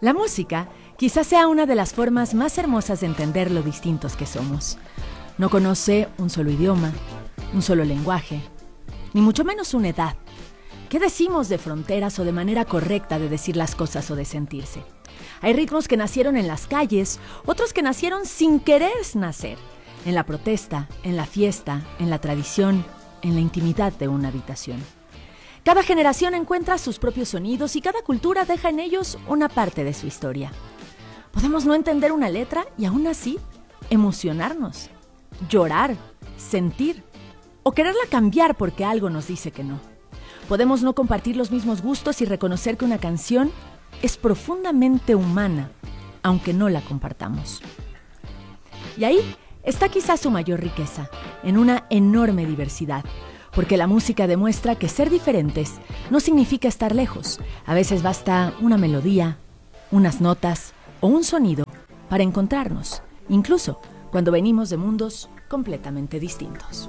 La música quizás sea una de las formas más hermosas de entender lo distintos que somos. No conoce un solo idioma, un solo lenguaje, ni mucho menos una edad. ¿Qué decimos de fronteras o de manera correcta de decir las cosas o de sentirse? Hay ritmos que nacieron en las calles, otros que nacieron sin querer nacer, en la protesta, en la fiesta, en la tradición, en la intimidad de una habitación. Cada generación encuentra sus propios sonidos y cada cultura deja en ellos una parte de su historia. Podemos no entender una letra y aún así emocionarnos, llorar, sentir o quererla cambiar porque algo nos dice que no. Podemos no compartir los mismos gustos y reconocer que una canción es profundamente humana, aunque no la compartamos. Y ahí está quizás su mayor riqueza, en una enorme diversidad, porque la música demuestra que ser diferentes no significa estar lejos. A veces basta una melodía, unas notas o un sonido para encontrarnos, incluso cuando venimos de mundos completamente distintos.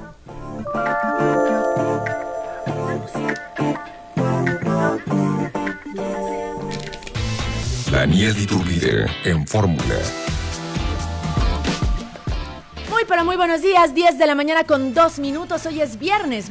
Daniel Iturbide en Fórmula. Pero muy buenos días, 10 de la mañana con 2 minutos. Hoy es viernes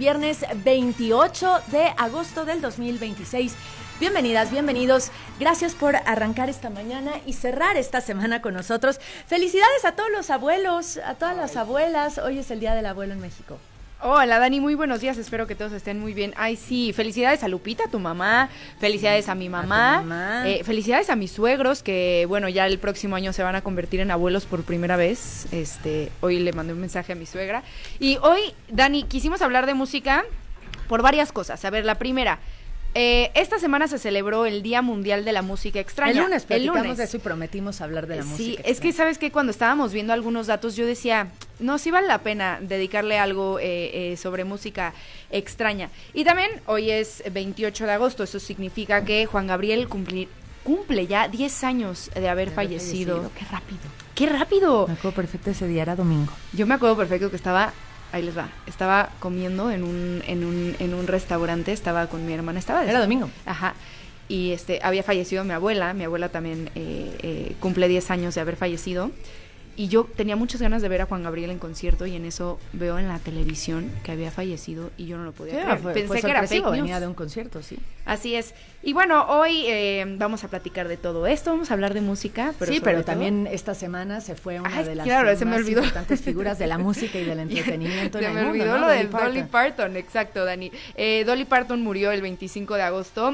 28 de agosto del 2026. Bienvenidas, bienvenidos. Gracias por arrancar esta mañana y cerrar esta semana con nosotros. Felicidades a todos los abuelos, a todas las abuelas. Hoy es el Día del Abuelo en México. Hola Dani, muy buenos días, espero que todos estén muy bien. Ay sí, felicidades a Lupita, tu mamá, felicidades a mi mamá, felicidades a mis suegros que bueno, ya el próximo año se van a convertir en abuelos por primera vez. Hoy le mandé un mensaje a mi suegra. Y hoy, Dani, quisimos hablar de música por varias cosas. A ver, la primera, esta semana se celebró el Día Mundial de la Música Extraña. El lunes platicamos de eso y prometimos hablar de la música extraña. Sí, es que sabes que cuando estábamos viendo algunos datos yo decía, no, sí vale la pena dedicarle algo sobre música extraña. Y también hoy es 28 de agosto, eso significa que Juan Gabriel cumple ya 10 años de haber fallecido. ¡Qué rápido! ¡Qué rápido! Me acuerdo perfecto, ese día era domingo. Yo me acuerdo perfecto que estaba... Ahí les va. Estaba comiendo en un restaurante, estaba con mi hermana, Era domingo. Ajá. Y había fallecido mi abuela también cumple 10 años de haber fallecido. Y yo tenía muchas ganas de ver a Juan Gabriel en concierto y en eso veo en la televisión que había fallecido y yo no lo podía creer. Pensé que era fake news. Venía de un concierto, sí. Así es. Y bueno, hoy vamos a platicar de todo esto, vamos a hablar de música. Pero también esta semana se fue una de las más importantes figuras de la música y del entretenimiento en el mundo. Se me olvidó lo de Dolly Parton, exacto, Dani. Dolly Parton murió el 25 de agosto,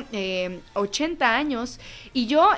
80 años, y yo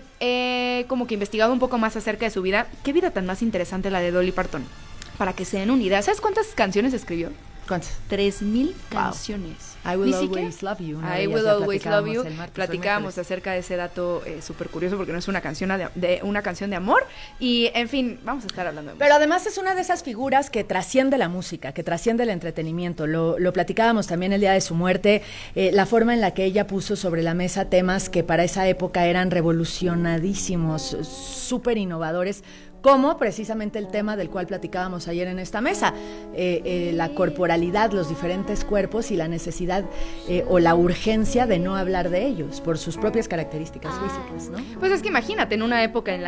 he como que investigado un poco más acerca de su vida. ¿Qué vida tan más interesante la de Dolly Parton? Para que se den una idea. ¿Sabes cuántas canciones escribió? ¿Cuántas? 3,000 canciones. I Will Always Love You. I Will Always Love You. Platicábamos acerca de ese dato súper curioso porque no es una canción de amor. Y, en fin, vamos a estar hablando de música. Pero además es una de esas figuras que trasciende la música, que trasciende el entretenimiento. Lo platicábamos también el día de su muerte, la forma en la que ella puso sobre la mesa temas que para esa época eran revolucionadísimos, súper innovadores, como precisamente el tema del cual platicábamos ayer en esta mesa, la corporalidad, los diferentes cuerpos y la necesidad o la urgencia de no hablar de ellos por sus propias características físicas, ¿no? Pues es que imagínate, en una época en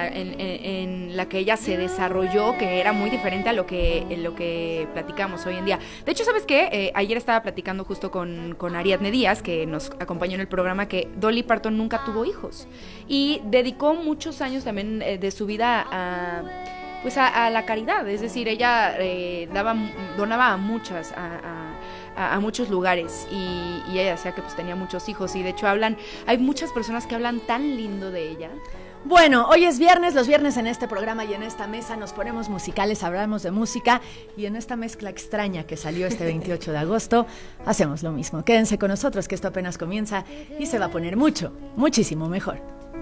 la que ella se desarrolló, que era muy diferente a lo que platicamos hoy en día. De hecho, ¿sabes qué? Ayer estaba platicando justo con Ariadne Díaz, que nos acompañó en el programa, que Dolly Parton nunca tuvo hijos y dedicó muchos años también de su vida a la caridad, es decir, ella donaba a muchos lugares y ella decía que pues tenía muchos hijos y de hecho hay muchas personas que hablan tan lindo de ella. Bueno, hoy es viernes, los viernes en este programa y en esta mesa nos ponemos musicales, hablamos de música y en esta mezcla extraña que salió este 28 de agosto, hacemos lo mismo. Quédense con nosotros que esto apenas comienza y se va a poner muchísimo mejor.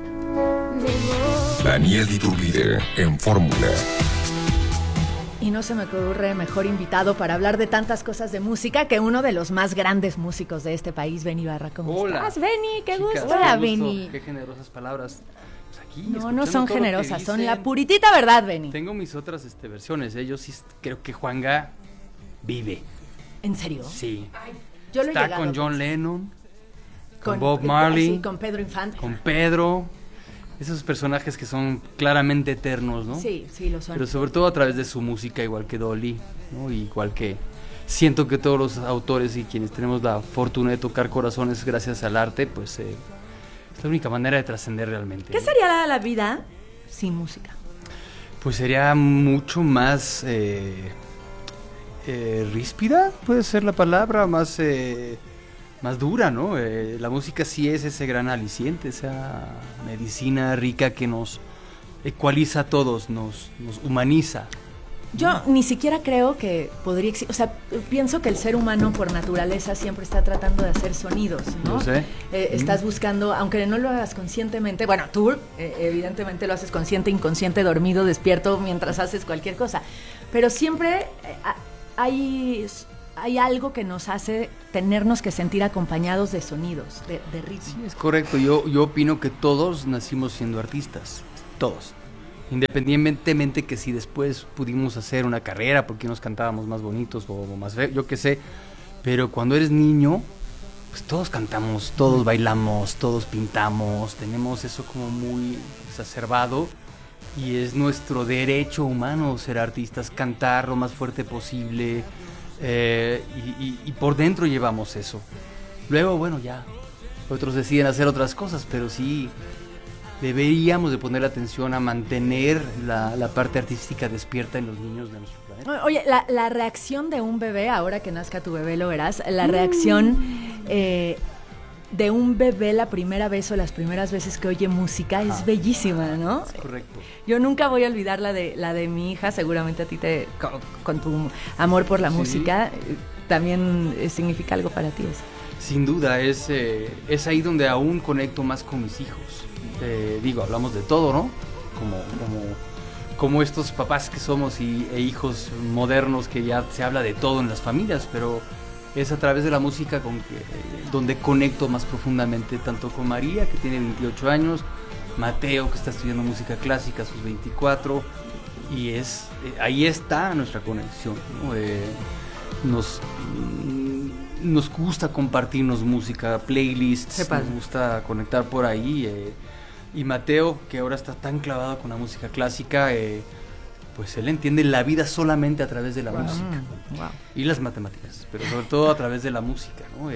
Daniel Iturbide en Fórmula. Y no se me ocurre mejor invitado para hablar de tantas cosas de música que uno de los más grandes músicos de este país, Benny Barra. ¿Cómo estás, Benny? ¡Qué gusto! Hola, Benny. Qué generosas palabras. Pues aquí, no son generosas, son la puritita verdad, Benny. Tengo mis otras versiones, yo sí creo que Juanga vive. ¿En serio? Sí. Ay, yo lo está con John Lennon, con Bob Marley, sí, con Pedro Infante. con Pedro. esos personajes que son claramente eternos, ¿no? Sí, sí, lo son. Pero sobre todo a través de su música, igual que Dolly, ¿no? Igual que siento que todos los autores y quienes tenemos la fortuna de tocar corazones gracias al arte, pues es la única manera de trascender realmente. ¿Qué sería la vida sin música? Pues sería mucho más ríspida, puede ser la palabra, más dura, ¿no? La música sí es ese gran aliciente, esa medicina rica que nos ecualiza a todos, nos humaniza. Yo ni siquiera creo que podría existir, o sea, pienso que el ser humano por naturaleza siempre está tratando de hacer sonidos, ¿no? Lo sé. Estás buscando, aunque no lo hagas conscientemente, bueno, tú evidentemente lo haces consciente, inconsciente, dormido, despierto, mientras haces cualquier cosa, pero siempre hay algo que nos hace tenernos que sentir acompañados de sonidos, de ritmo. Sí, es correcto, yo opino que todos nacimos siendo artistas, todos. Independientemente que si después pudimos hacer una carrera porque nos cantábamos más bonitos o más feos, yo qué sé, pero cuando eres niño, pues todos cantamos, todos bailamos, todos pintamos, tenemos eso como muy exacerbado y es nuestro derecho humano ser artistas, cantar lo más fuerte posible y por dentro llevamos eso. Luego, bueno, ya, otros deciden hacer otras cosas, pero sí deberíamos de poner atención a mantener la parte artística despierta en los niños de nuestro planeta. Oye, la reacción de un bebé, ahora que nazca tu bebé lo verás, la reacción de un bebé la primera vez o las primeras veces que oye música es bellísima, ¿no? Es correcto. Yo nunca voy a olvidar la de mi hija, seguramente a ti con tu amor por la música, también significa algo para ti eso. Sin duda, es ahí donde aún conecto más con mis hijos. Hablamos de todo, ¿no? Como estos papás que somos e hijos modernos que ya se habla de todo en las familias, pero es a través de la música donde conecto más profundamente, tanto con María, que tiene 28 años, Mateo, que está estudiando música clásica a sus 24, y ahí está nuestra conexión, ¿no? Nos gusta compartirnos música, playlists, nos gusta conectar por ahí, y Mateo, que ahora está tan clavado con la música clásica, pues él entiende la vida solamente a través de la música. Wow. Y las matemáticas, pero sobre todo a través de la música, ¿no?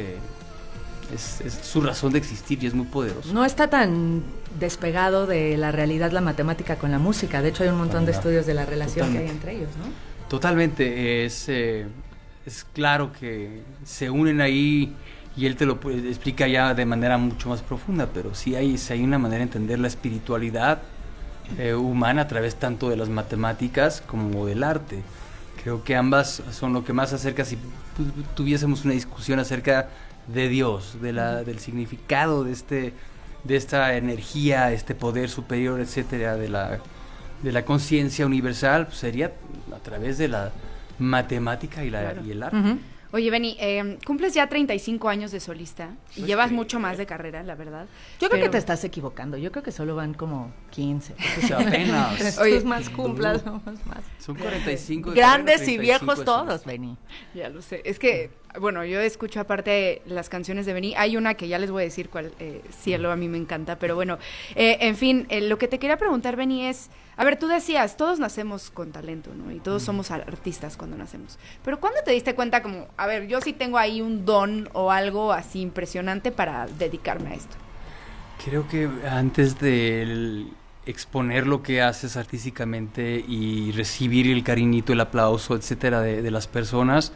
Es su razón de existir y es muy poderoso. No está tan despegado de la realidad la matemática con la música. De hecho, hay un montón de estudios de la relación que hay entre ellos, ¿no? Totalmente. Es claro que se unen ahí y él te lo explica ya de manera mucho más profunda, pero sí hay una manera de entender la espiritualidad humana a través tanto de las matemáticas como del arte. Creo que ambas son lo que más acerca, si tuviésemos una discusión acerca de Dios, del significado de esta energía, este poder superior, etcétera, de la conciencia universal, pues sería a través de la matemática y el arte. Uh-huh. Oye, Benny, cumples ya 35 años de solista y llevas mucho más de carrera, la verdad. Yo creo que te estás equivocando. Yo creo que solo van como 15. Apenas. Oye, más cumplas, más. Son 45. Grandes y viejos todos, Benny. Ya lo sé. Es que, bueno, yo escucho aparte las canciones de Benny. Hay una que ya les voy a decir cuál, Cielo, a mí me encanta. Pero bueno, en fin, lo que te quería preguntar, Benny, es... A ver, tú decías, todos nacemos con talento, ¿no? Y todos somos artistas cuando nacemos. Pero ¿cuándo te diste cuenta como, a ver, yo sí tengo ahí un don o algo así impresionante para dedicarme a esto? Creo que antes de exponer lo que haces artísticamente y recibir el cariñito, el aplauso, etcétera, de las personas,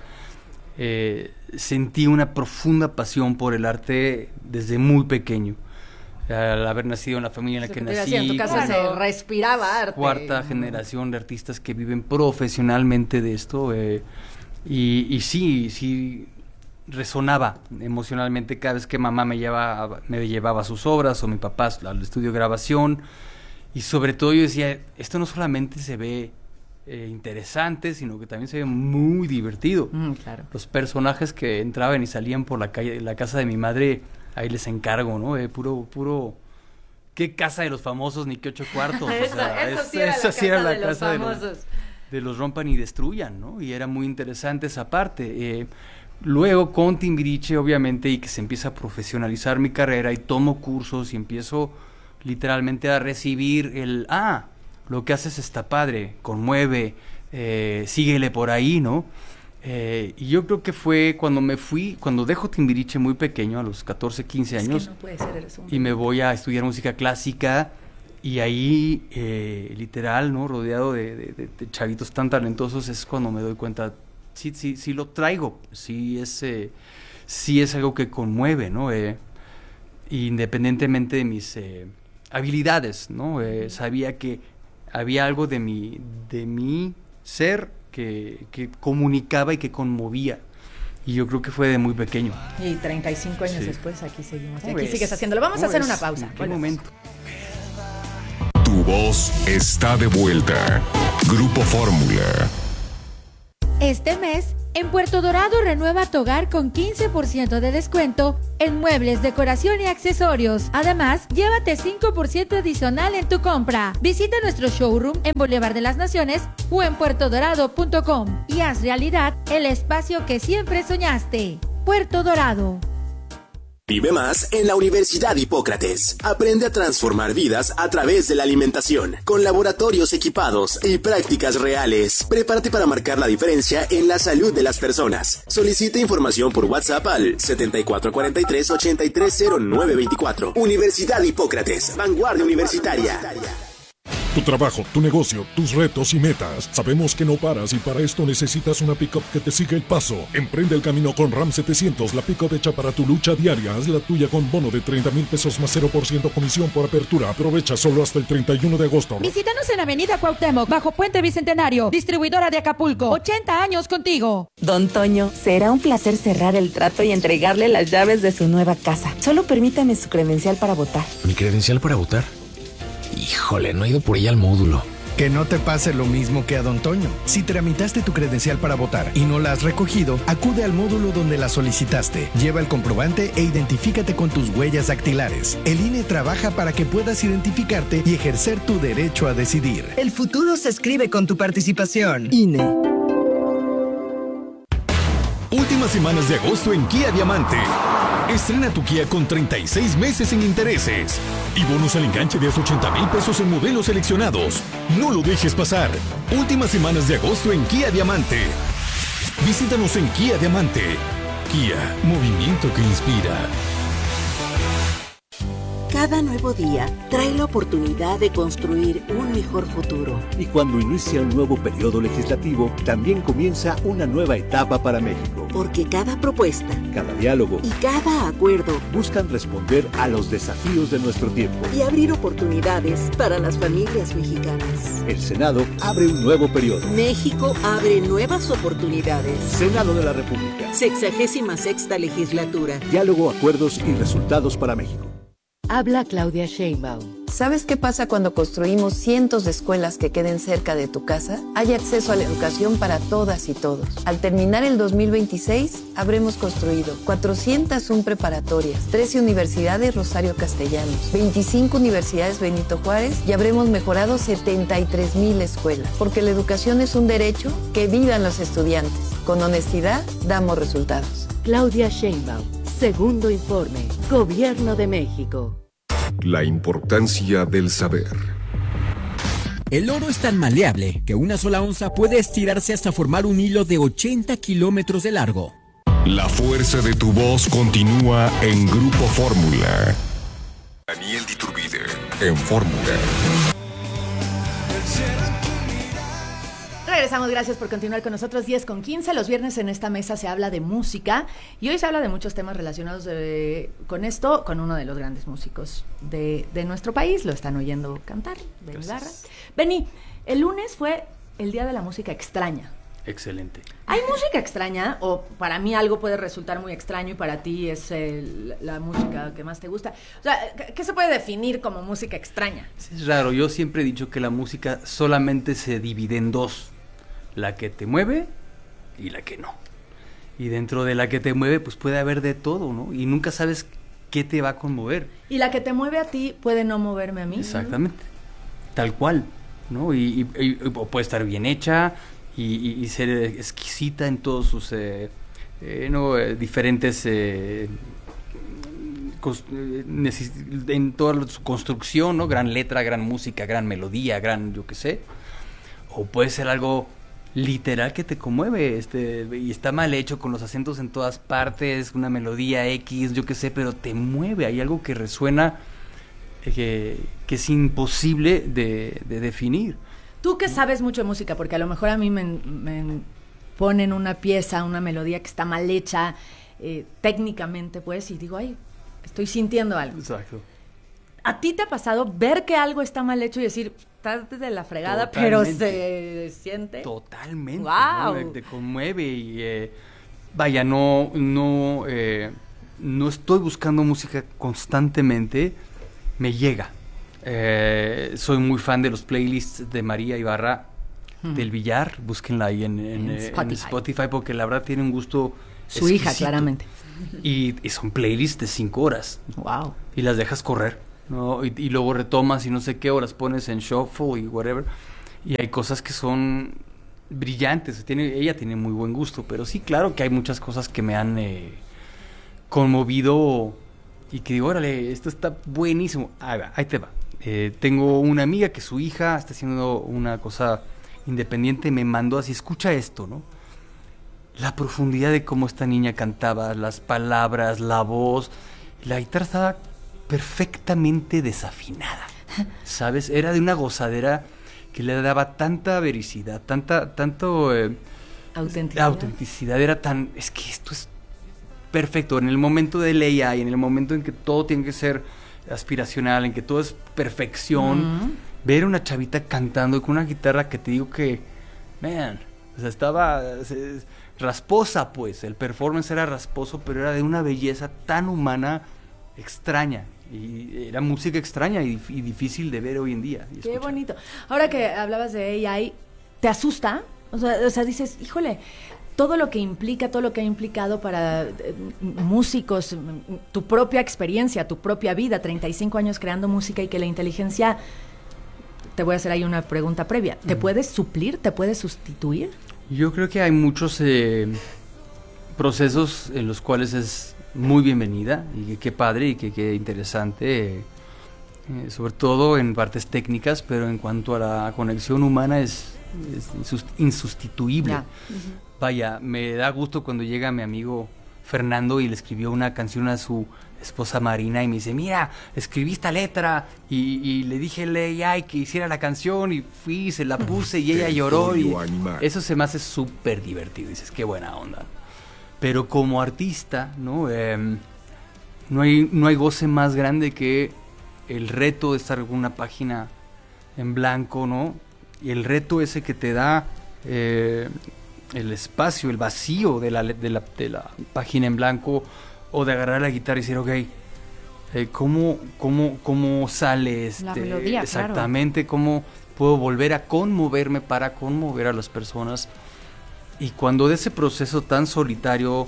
sentí una profunda pasión por el arte desde muy pequeño. Al haber nacido en la familia en la que nací, en tu casa se respiraba arte. Cuarta generación de artistas que viven profesionalmente de esto, y sí resonaba emocionalmente cada vez que mamá me llevaba a sus obras o mi papá al estudio de grabación, y sobre todo yo decía, esto no solamente se ve interesante, sino que también se ve muy divertido. Claro. Los personajes que entraban y salían por la calle, la casa de mi madre, ahí les encargo, ¿no? Puro, ¿qué casa de los famosos ni qué 8 cuartos? Eso sí era la casa de los famosos. De los rompan y destruyan, ¿no? Y era muy interesante esa parte. Luego con Timbiriche, obviamente, y que se empieza a profesionalizar mi carrera y tomo cursos y empiezo literalmente a recibir lo que haces está padre, conmueve, síguele por ahí, ¿no? Y yo creo que fue cuando dejo Timbiriche muy pequeño, a los 14, 15 años, que no puede ser, eres un... y me voy a estudiar música clásica, y ahí, literal, ¿no? Rodeado de chavitos tan talentosos, es cuando me doy cuenta, sí lo traigo, sí es algo que conmueve, ¿no? Independientemente de mis habilidades, ¿no? Sabía que había algo de mi ser que comunicaba y que conmovía. Y yo creo que fue de muy pequeño. Y 35 años después, aquí seguimos. Y aquí ¿Cómo sigues es? haciéndolo. Vamos a hacer una pausa. ¿En qué momento? Tu voz está de vuelta. Grupo Fórmula. Este mes, en Puerto Dorado renueva tu hogar con 15% de descuento en muebles, decoración y accesorios. Además, llévate 5% adicional en tu compra. Visita nuestro showroom en Boulevard de las Naciones o en puertodorado.com y haz realidad el espacio que siempre soñaste. Puerto Dorado. Vive más en la Universidad Hipócrates. Aprende a transformar vidas a través de la alimentación, con laboratorios equipados y prácticas reales. Prepárate para marcar la diferencia en la salud de las personas. Solicita información por WhatsApp al 7443-830924. Universidad Hipócrates, vanguardia universitaria. Tu trabajo, tu negocio, tus retos y metas. Sabemos que no paras y para esto necesitas una pick-up que te siga el paso. Emprende el camino con Ram 700, la pick-up hecha para tu lucha diaria. Haz la tuya con bono de 30,000 pesos más 0% comisión por apertura. Aprovecha solo hasta el 31 de agosto. Visítanos en Avenida Cuauhtémoc, bajo Puente Bicentenario, distribuidora de Acapulco. 80 años contigo. Don Toño, será un placer cerrar el trato y entregarle las llaves de su nueva casa. Solo permítame su credencial para votar. ¿Mi credencial para votar? Híjole, no he ido por ella al módulo. Que no te pase lo mismo que a Don Toño. Si tramitaste tu credencial para votar y no la has recogido, acude al módulo donde la solicitaste. Lleva el comprobante e identifícate con tus huellas dactilares. El INE trabaja para que puedas identificarte y ejercer tu derecho a decidir. El futuro se escribe con tu participación. INE. Últimas semanas de agosto en Kia Diamante. Estrena tu Kia con 36 meses sin intereses y bonos al enganche de hasta 80,000 pesos en modelos seleccionados. No lo dejes pasar. Últimas semanas de agosto en Kia Diamante. Visítanos en Kia Diamante. Kia, movimiento que inspira. Cada nuevo día trae la oportunidad de construir un mejor futuro. Y cuando inicia un nuevo periodo legislativo, también comienza una nueva etapa para México. Porque cada propuesta, cada diálogo y cada acuerdo buscan responder a los desafíos de nuestro tiempo y abrir oportunidades para las familias mexicanas. El Senado abre un nuevo periodo. México abre nuevas oportunidades. Senado de la República. 66ª legislatura. Diálogo, acuerdos y resultados para México. Habla Claudia Sheinbaum. ¿Sabes qué pasa cuando construimos cientos de escuelas que queden cerca de tu casa? Hay acceso a la educación para todas y todos. Al terminar el 2026, habremos construido 401 preparatorias, 13 universidades Rosario Castellanos, 25 universidades Benito Juárez y habremos mejorado 73,000 escuelas. Porque la educación es un derecho, que vivan los estudiantes. Con honestidad, damos resultados. Claudia Sheinbaum. Segundo informe. Gobierno de México. La importancia del saber. El oro es tan maleable que una sola onza puede estirarse hasta formar un hilo de 80 kilómetros de largo. La fuerza de tu voz continúa en Grupo Fórmula. Daniel Diturbide en Fórmula. Regresamos, gracias por continuar con nosotros. 10:15, los viernes en esta mesa se habla de música y hoy se habla de muchos temas relacionados con esto, con uno de los grandes músicos de nuestro país. Lo están oyendo cantar, Benny Barra. Benny, el lunes fue el Día de la Música Extraña. Excelente. ¿Hay música extraña? O para mí algo puede resultar muy extraño y para ti es la música que más te gusta. O sea, ¿qué se puede definir como música extraña? Es raro, yo siempre he dicho que la música solamente se divide en dos. La que te mueve y la que no. Y dentro de la que te mueve, pues puede haber de todo, ¿no? Y nunca sabes qué te va a conmover. Y la que te mueve a ti puede no moverme a mí. Exactamente. Tal cual, ¿no? Y puede estar bien hecha y ser exquisita en todos sus diferentes en toda su construcción, ¿no? Gran letra, gran música, gran melodía, gran yo qué sé. O puede ser algo literal que te conmueve, y está mal hecho con los acentos en todas partes, una melodía X, yo qué sé, pero te mueve, hay algo que resuena que es imposible de definir. Tú que sabes mucho de música, porque a lo mejor a mí me ponen una pieza, una melodía que está mal hecha, técnicamente pues, y digo, ay, estoy sintiendo algo. Exacto. ¿A ti te ha pasado ver que algo está mal hecho y decir, estás de la fregada, Totalmente. pero se siente? Totalmente. ¡Wow! ¿No? Te conmueve y vaya, no estoy buscando música constantemente, me llega. Soy muy fan de los playlists de María Ibarra del Villar, búsquenla ahí en Spotify, porque la verdad tiene un gusto su exquisito. Hija, claramente. Y son playlists de 5 horas. Wow. Y las dejas correr, ¿no? Y luego retomas y no sé qué, o las pones en shuffle y whatever. Y hay cosas que son brillantes. Ella tiene muy buen gusto, pero sí, claro que hay muchas cosas que me han conmovido y que digo, órale, esto está buenísimo. Ahí te va. Tengo una amiga que su hija está haciendo una cosa independiente, me mandó así, escucha esto, ¿no? La profundidad de cómo esta niña cantaba, las palabras, la voz, la guitarra estaba perfectamente desafinada, ¿sabes? Era de una gozadera que le daba tanta veracidad, autenticidad, era tan, es que esto es perfecto, en el momento del AI, en el momento en que todo tiene que ser aspiracional, en que todo es perfección, ver una chavita cantando con una guitarra que te digo que, man, o sea, estaba rasposa, pues, el performance era rasposo, pero era de una belleza tan humana, extraña, y era música extraña y difícil de ver hoy en día. Qué bonito. Ahora que hablabas de AI, ¿te asusta? O sea, dices, híjole, todo lo que implica, todo lo que ha implicado para músicos, tu propia experiencia, tu propia vida, 35 años creando música y que la inteligencia, te voy a hacer ahí una pregunta previa, ¿te puede suplir, te puede sustituir? Yo creo que hay muchos procesos en los cuales es muy bienvenida y qué padre y qué interesante, sobre todo en partes técnicas, pero en cuanto a la conexión humana es insustituible. Vaya, me da gusto cuando llega mi amigo Fernando y le escribió una canción a su esposa Marina y me dice, mira, escribí esta letra y le dije a AI que hiciera la canción y fui, se la puse y ella lloró y eso se me hace súper divertido. Dices, qué buena onda. Pero como artista, ¿no? No hay goce más grande que el reto de estar en una página en blanco, ¿no? Y el reto ese que te da el espacio, el vacío de la página en blanco, o de agarrar la guitarra y decir, ok, ¿cómo sale la melodía? Exactamente, claro. ¿Cómo puedo volver a conmoverme para conmover a las personas? Y cuando de ese proceso tan solitario,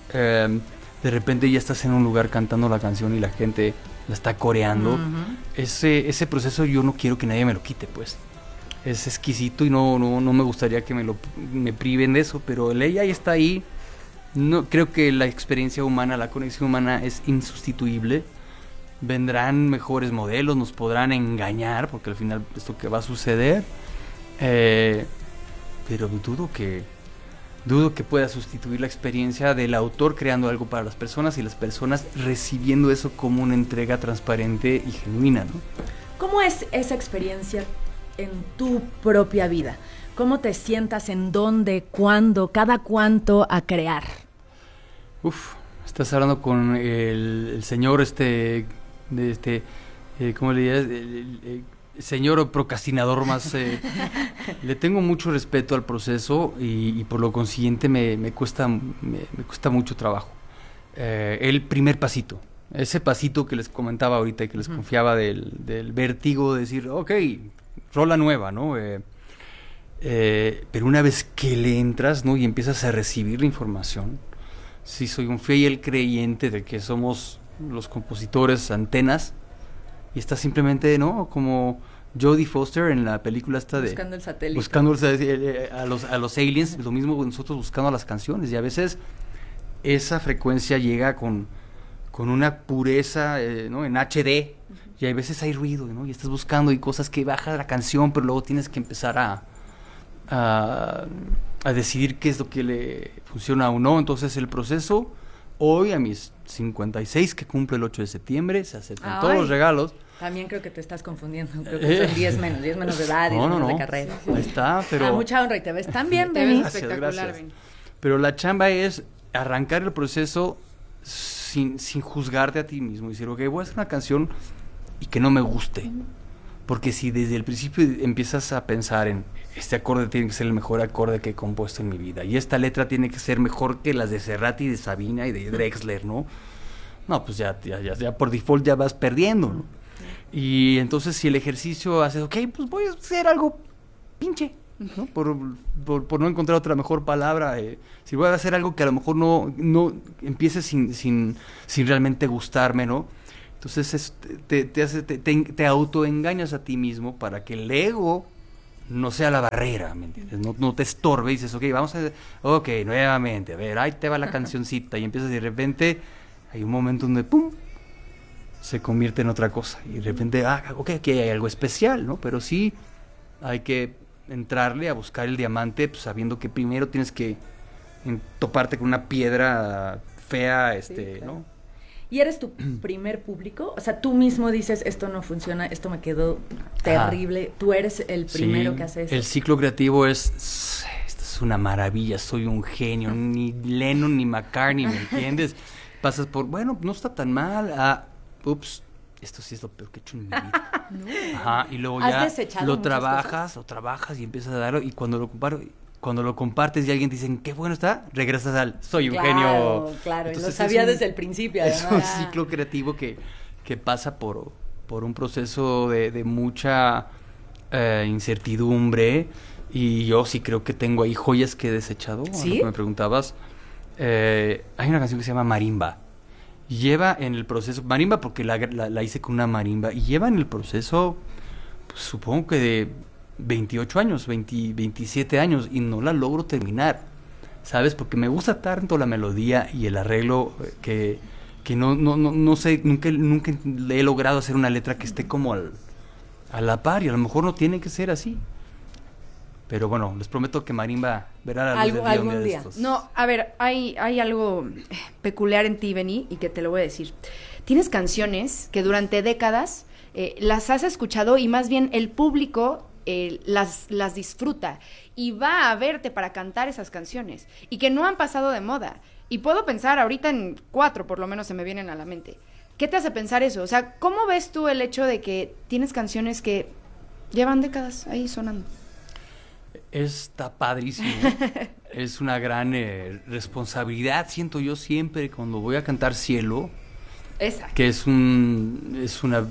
de repente ya estás en un lugar cantando la canción y la gente la está coreando, ese proceso yo no quiero que nadie me lo quite, pues. Es exquisito y no me gustaría que me priven de eso, pero el AI está ahí. No, creo que la experiencia humana, la conexión humana es insustituible. Vendrán mejores modelos, nos podrán engañar, porque al final es lo que va a suceder. Pero dudo que pueda sustituir la experiencia del autor creando algo para las personas y las personas recibiendo eso como una entrega transparente y genuina, ¿no? ¿Cómo es esa experiencia en tu propia vida? ¿Cómo te sientas, en dónde, cuándo, cada cuánto a crear? Estás hablando con el señor ¿cómo le dirías? El señor procrastinador más. Le tengo mucho respeto al proceso y por lo consiguiente me cuesta mucho trabajo. El primer pasito, ese pasito que les comentaba ahorita y que les confiaba del vértigo de decir, ok, rola nueva, ¿no? Pero una vez que le entras, ¿no? Y empiezas a recibir la información, sí soy un fiel creyente de que somos los compositores antenas y está simplemente, ¿no? Como Jodie Foster en la película esta de buscando el satélite, buscando a los aliens, lo mismo nosotros buscando las canciones, y a veces esa frecuencia llega con con una pureza, ¿no? En HD, y hay veces hay ruido, ¿no? Y estás buscando y cosas que baja la canción, pero luego tienes que empezar a decidir qué es lo que le funciona o no. Entonces el proceso, hoy a mis 56, que cumple el 8 de septiembre, se aceptan todos los regalos. También creo que te estás confundiendo, creo que son 10 menos de edad, 10 menos de carrera. Ahí está, pero... mucha honra y te ves tan bien, Benny. Espectacular, Benny. Pero la chamba es arrancar el proceso sin juzgarte a ti mismo y decir, ok, voy a hacer una canción y que no me guste. Porque si desde el principio empiezas a pensar en este acorde tiene que ser el mejor acorde que he compuesto en mi vida, y esta letra tiene que ser mejor que las de Cerati, de Sabina y de Drexler, ¿no? No, pues ya por default ya vas perdiendo, ¿no? Y entonces si el ejercicio haces, ok, pues voy a hacer algo pinche, ¿no? Por no encontrar otra mejor palabra, si voy a hacer algo que a lo mejor no empiece sin realmente gustarme, ¿no? Entonces te autoengañas a ti mismo para que el ego no sea la barrera, ¿me entiendes? No te estorbe y dices, ok, nuevamente, a ver, ahí te va la cancioncita, y empiezas y de repente hay un momento donde ¡pum! Se convierte en otra cosa, y de repente, ok, aquí hay algo especial, ¿no? Pero sí hay que entrarle a buscar el diamante, pues, sabiendo que primero tienes que toparte con una piedra fea, sí, claro, ¿no? ¿Y eres tu primer público? O sea, tú mismo dices, esto no funciona, esto me quedó terrible. Tú eres el primero que hace eso. El ciclo creativo esto es una maravilla, soy un genio, ni Lennon ni McCartney, ¿me entiendes? Pasas por, bueno, no está tan mal, ups, esto sí es lo peor que he hecho en mi vida. No. Ajá, y luego ya lo trabajas y empiezas a darlo, y cuando lo compartes y alguien te dice, qué bueno está, regresas al, soy un genio. Claro, entonces, lo sabía desde el principio. Es un ciclo creativo que pasa por un proceso de mucha incertidumbre, y yo sí creo que tengo ahí joyas que he desechado. ¿Sí? A lo que me preguntabas. Hay una canción que se llama Marimba. Lleva en el proceso, marimba porque la hice con una marimba, y lleva en el proceso, pues, supongo que de 28 años, 27 años, y no la logro terminar, ¿sabes? Porque me gusta tanto la melodía y el arreglo que no sé, nunca le he logrado hacer una letra que esté como a la par, y a lo mejor no tiene que ser así. Pero bueno, les prometo que Marimba verá la luz del día algún día. No, a ver, hay algo peculiar en ti, Benny, y que te lo voy a decir. Tienes canciones que durante décadas las has escuchado, y más bien el público las disfruta y va a verte para cantar esas canciones, y que no han pasado de moda. Y puedo pensar ahorita en 4, por lo menos se me vienen a la mente. ¿Qué te hace pensar eso? O sea, ¿cómo ves tú el hecho de que tienes canciones que llevan décadas ahí sonando? Está padrísimo. Es una gran responsabilidad, siento yo siempre cuando voy a cantar Cielo. Esa. Que es una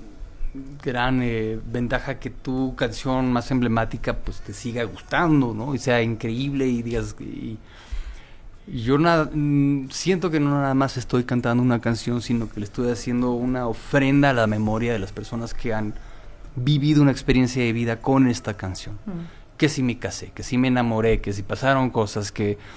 gran ventaja que tu canción más emblemática pues te siga gustando, ¿no? Y sea increíble, y digas... Y yo siento que no nada más estoy cantando una canción, sino que le estoy haciendo una ofrenda a la memoria de las personas que han vivido una experiencia de vida con esta canción. Que si me casé, que si me enamoré, que si pasaron cosas,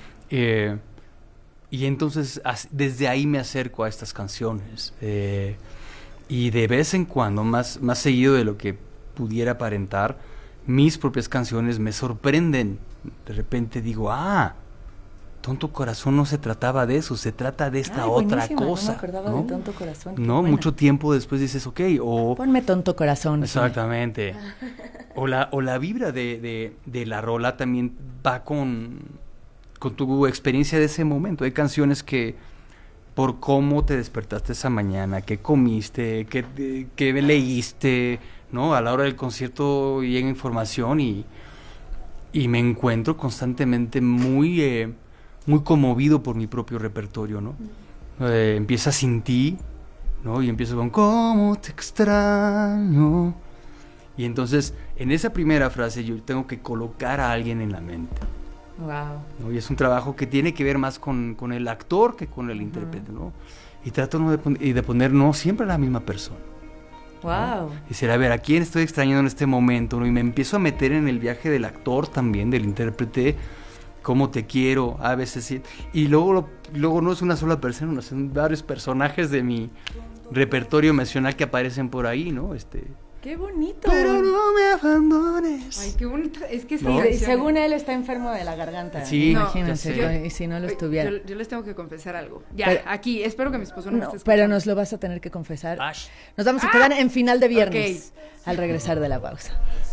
y entonces desde ahí me acerco a estas canciones, y de vez en cuando, más seguido de lo que pudiera aparentar, mis propias canciones me sorprenden. De repente digo, Tonto Corazón no se trataba de eso, se trata de esta otra cosa. No me acordaba de Tonto Corazón. No, mucho tiempo después dices, ok, o... Ponme Tonto Corazón. Exactamente. O la vibra de la rola también va con tu experiencia de ese momento. Hay canciones que, por cómo te despertaste esa mañana, qué comiste, qué leíste, ¿no? A la hora del concierto llega información, y me encuentro constantemente muy conmovido por mi propio repertorio, ¿no? Empieza Sin Ti, ¿no? Y empiezo con ¿Cómo te extraño? Y entonces, en esa primera frase yo tengo que colocar a alguien en la mente. Wow. ¿No? Y es un trabajo que tiene que ver más con el actor que con el intérprete, ¿no? Y trato de poner no siempre a la misma persona. Wow. ¿No? Y decir, a ver, ¿a quién estoy extrañando en este momento? ¿No? Y me empiezo a meter en el viaje del actor también, del intérprete, cómo te quiero, a veces sí. Y luego no es una sola persona, son varios personajes de mi repertorio emocional que aparecen por ahí, ¿no? ¡Qué bonito! Pero no me abandones. Ay, qué bonito. Es que según él está enfermo de la garganta. Sí, imagínense. Y si no lo estuviera. Yo les tengo que confesar algo. Ya, aquí, espero que mi esposo no me esté escuchando. Pero nos lo vas a tener que confesar. Nos vamos a quedar en final de viernes, al regresar de la pausa.